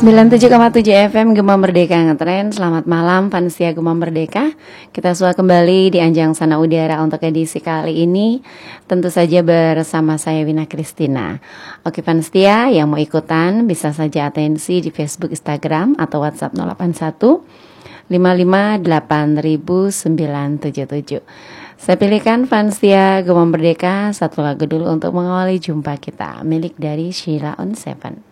97,7 FM Gema Merdeka Ngetren. Selamat malam Vansia Gema Merdeka. Kita sudah kembali di Anjang Sana Udara untuk edisi kali ini. Tentu saja bersama saya Wina Kristina. Oke Vansia, yang mau ikutan bisa saja atensi di Facebook, Instagram atau WhatsApp 081 5580977. Saya pilihkan Vansia Gema Merdeka satu lagu dulu untuk mengawali jumpa kita, milik dari Sheila on Seven.